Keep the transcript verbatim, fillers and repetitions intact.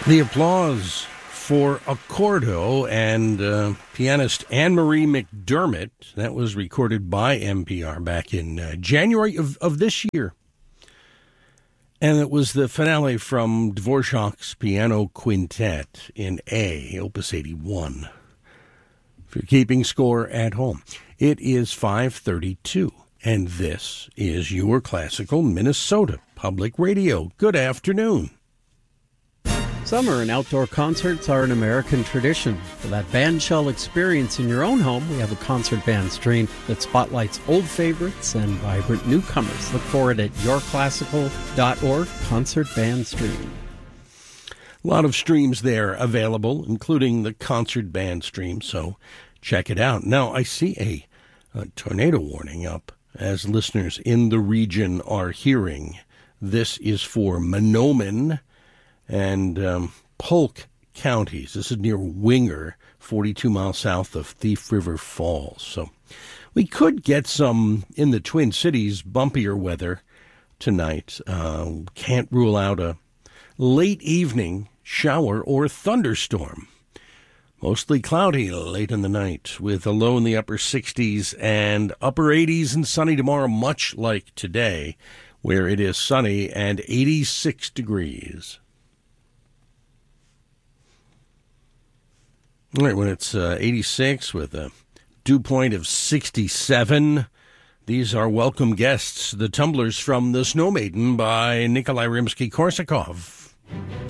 The applause for Accordo and uh, pianist Anne-Marie McDermott. That was recorded by N P R back in uh, January of, of this year. And it was the finale from Dvorak's Piano Quintet in A, Opus eighty-one. If you're keeping score at home, it is five thirty-two, and this is your Classical Minnesota Public Radio. Good afternoon. Summer and outdoor concerts are an American tradition. For that bandshell experience in your own home, we have a concert band stream that spotlights old favorites and vibrant newcomers. Look for it at your classical dot org, Concert Band Stream. A lot of streams there available, including the concert band stream, so check it out. Now, I see a, a tornado warning up, as listeners in the region are hearing. This is for Mahnomen and um, Polk counties. This is near Winger, forty-two miles south of Thief River Falls. So we could get some, in the Twin Cities, bumpier weather tonight. Uh, can't rule out a late evening shower or thunderstorm. Mostly cloudy late in the night with a low in the upper sixties and upper eighties and sunny tomorrow, much like today, where it is sunny and eighty-six degrees. All right, when it's uh, eighty-six with a dew point of sixty-seven, these are welcome guests, the Tumblers from The Snow Maiden by Nikolai Rimsky-Korsakov.